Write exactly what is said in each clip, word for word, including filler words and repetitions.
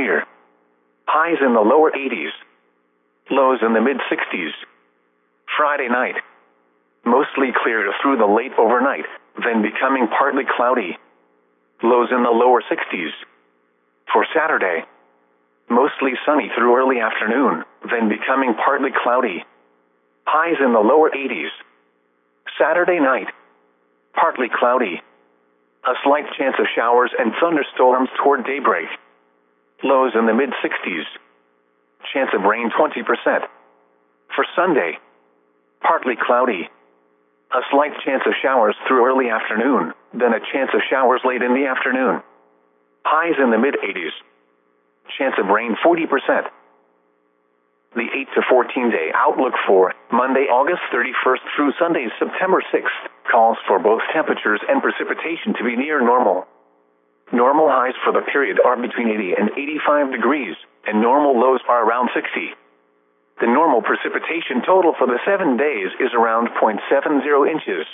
clear. Highs in the lower eighties. Lows in the mid sixties. Friday night. Mostly clear through the late overnight, then becoming partly cloudy. Lows in the lower sixties. For Saturday. Mostly sunny through early afternoon, then becoming partly cloudy. Highs in the lower eighties. Saturday night. Partly cloudy. A slight chance of showers and thunderstorms toward daybreak. Lows in the mid sixties. Chance of rain twenty percent. For Sunday. Partly cloudy. A slight chance of showers through early afternoon, then a chance of showers late in the afternoon. Highs in the mid eighties. Chance of rain forty percent. The eight to fourteen day outlook for Monday, August thirty-first through Sunday, September sixth, calls for both temperatures and precipitation to be near normal. Normal highs for the period are between eighty and eighty-five degrees, and normal lows are around sixty. The normal precipitation total for the seven days is around zero point seven zero inches.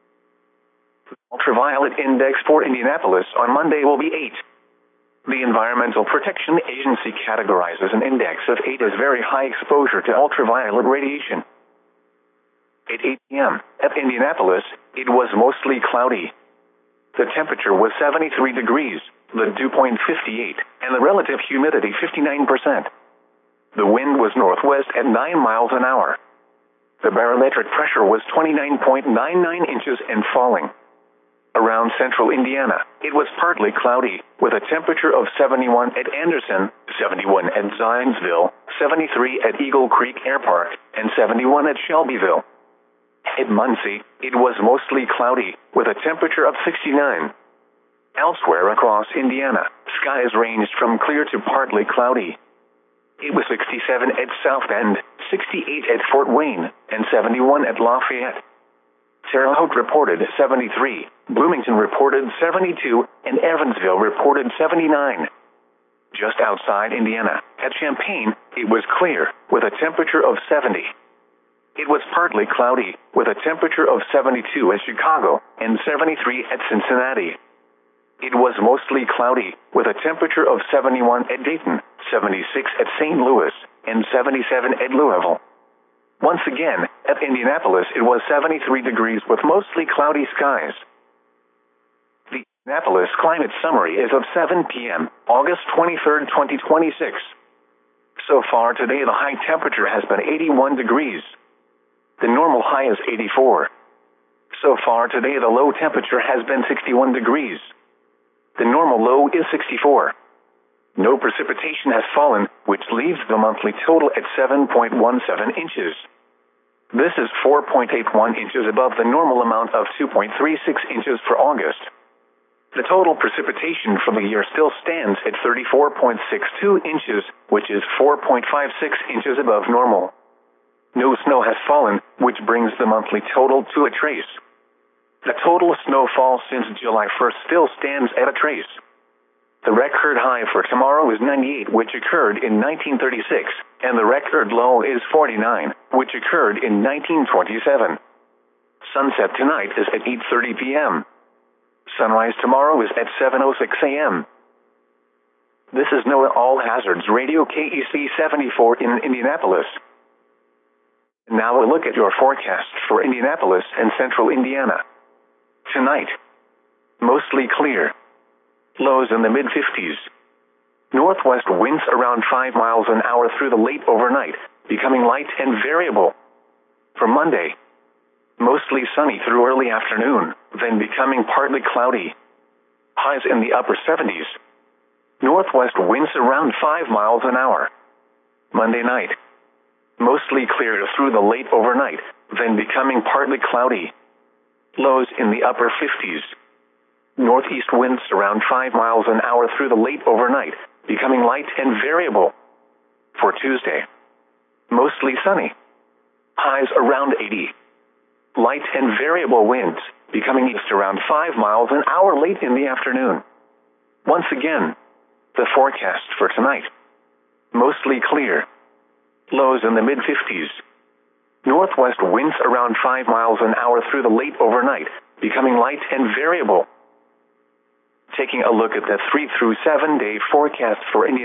The ultraviolet index for Indianapolis on Monday will be eight. The Environmental Protection Agency categorizes an index of eight as very high exposure to ultraviolet radiation. At eight p m at Indianapolis, it was mostly cloudy. The temperature was seventy-three degrees, the dew point fifty-eight, and the relative humidity fifty-nine percent. The wind was northwest at nine miles an hour. The barometric pressure was twenty-nine point nine nine inches and falling. Around central Indiana, it was partly cloudy, with a temperature of seventy-one at Anderson, seventy-one at Zionsville, seventy-three at Eagle Creek Air Park, and seventy-one at Shelbyville. At Muncie, it was mostly cloudy, with a temperature of sixty-nine. Elsewhere across Indiana, skies ranged from clear to partly cloudy. It was sixty-seven at South Bend, sixty-eight at Fort Wayne, and seventy-one at Lafayette. Terre Haute reported seventy-three, Bloomington reported seventy-two, and Evansville reported seventy-nine. Just outside Indiana, at Champaign, it was clear, with a temperature of seventy. It was partly cloudy, with a temperature of seventy-two at Chicago, and seventy-three at Cincinnati. It was mostly cloudy, with a temperature of seventy-one at Dayton, seventy-six at Saint Louis, and seventy-seven at Louisville. Once again, at Indianapolis it was seventy-three degrees with mostly cloudy skies. The Indianapolis Climate Summary is of seven p m, August twenty-third, twenty twenty-six. So far today the high temperature has been eighty-one degrees. The normal high is eighty-four. So far today the low temperature has been sixty-one degrees. The normal low is sixty-four. No precipitation has fallen, which leaves the monthly total at seven point one seven inches. This is four point eight one inches above the normal amount of two point three six inches for August. The total precipitation for the year still stands at thirty-four point six two inches, which is four point five six inches above normal. No snow has fallen, which brings the monthly total to a trace. The total snowfall since July first still stands at a trace. The record high for tomorrow is ninety-eight, which occurred in nineteen thirty-six, and the record low is forty-nine, which occurred in nineteen twenty-seven. Sunset tonight is at eight thirty p m Sunrise tomorrow is at seven oh six a m This is NOAA All Hazards Radio K E C seventy-four in Indianapolis. Now a look at your forecast for Indianapolis and central Indiana. Tonight, mostly clear. Lows in the mid fifties. Northwest winds around five miles an hour through the late overnight, becoming light and variable. For Monday, mostly sunny through early afternoon, then becoming partly cloudy. Highs in the upper seventies. Northwest winds around five miles an hour. Monday night, mostly clear through the late overnight, then becoming partly cloudy. Lows in the upper fifties. Northeast winds around five miles an hour through the late overnight, becoming light and variable. For Tuesday, mostly sunny. Highs around eighty. Light and variable winds, becoming east around five miles an hour late in the afternoon. Once again, the forecast for tonight. Mostly clear. Lows in the mid fifties. Northwest winds around five miles an hour through the late overnight, becoming light and variable. Taking a look at the three through seven day forecast for Indianapolis.